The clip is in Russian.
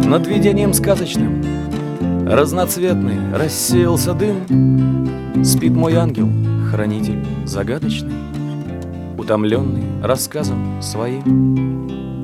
Над видением сказочным разноцветный рассеялся дым. Спит мой ангел, хранитель загадочный, утомленный рассказом своим.